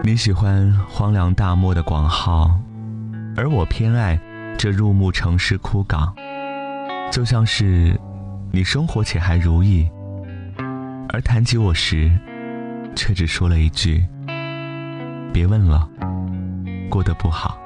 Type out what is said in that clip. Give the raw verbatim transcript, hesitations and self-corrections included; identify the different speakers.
Speaker 1: 你喜欢荒凉大漠的广浩，而我偏爱这入暮城市枯槁。就像是你生活且还如意，而谈及我时却只说了一句别问了，过得不好。